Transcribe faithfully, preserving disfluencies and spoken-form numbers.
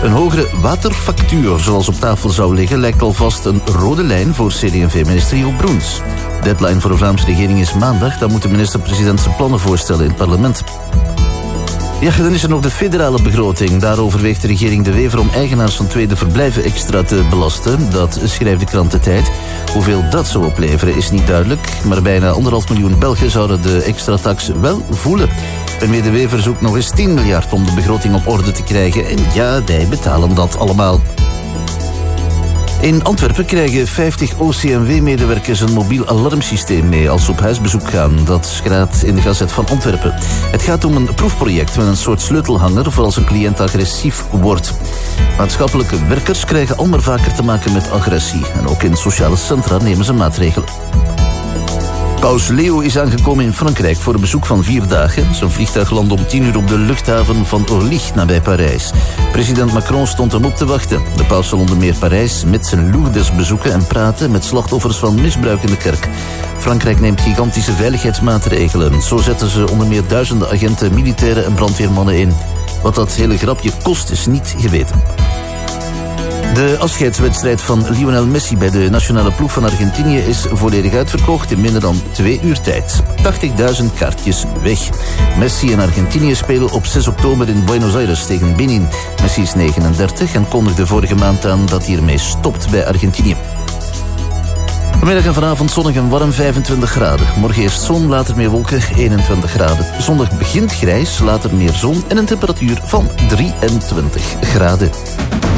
Een hogere waterfactuur, zoals op tafel zou liggen, lijkt alvast een rode lijn voor C D en V-minister Jo Broens. Deadline voor de Vlaamse regering is maandag. Dan moet de minister-president zijn plannen voorstellen in het parlement. Ja, dan is er nog de federale begroting. Daar overweegt de regering De Wever om eigenaars van tweede verblijven extra te belasten. Dat schrijft de krant De Tijd. Hoeveel dat zou opleveren is niet duidelijk. Maar bijna anderhalf miljoen Belgen zouden de extra tax wel voelen. Premier De Wever zoekt nog eens tien miljard om de begroting op orde te krijgen. En ja, wij betalen dat allemaal. In Antwerpen krijgen vijftig O C M W-medewerkers een mobiel alarmsysteem mee als ze op huisbezoek gaan. Dat schrijft in de Gazet van Antwerpen. Het gaat om een proefproject met een soort sleutelhanger voor als een cliënt agressief wordt. Maatschappelijke werkers krijgen al maar vaker te maken met agressie. En ook in sociale centra nemen ze maatregelen. Paus Leo is aangekomen in Frankrijk voor een bezoek van vier dagen. Zijn vliegtuig landde om tien uur op de luchthaven van Orly, nabij Parijs. President Macron stond hem op te wachten. De paus zal onder meer Parijs met zijn Lourdes bezoeken en praten met slachtoffers van misbruik in de kerk. Frankrijk neemt gigantische veiligheidsmaatregelen. Zo zetten ze onder meer duizenden agenten, militairen en brandweermannen in. Wat dat hele grapje kost is niet geweten. De afscheidswedstrijd van Lionel Messi bij de nationale ploeg van Argentinië is volledig uitverkocht in minder dan twee uur tijd. tachtigduizend kaartjes weg. Messi en Argentinië spelen op zes oktober in Buenos Aires tegen Benin. Messi is negenendertig en kondigde vorige maand aan dat hij ermee stopt bij Argentinië. Vanmiddag en vanavond zonnig en warm, vijfentwintig graden. Morgen eerst zon, later meer wolken, eenentwintig graden. Zondag begint grijs, later meer zon en een temperatuur van drieëntwintig graden.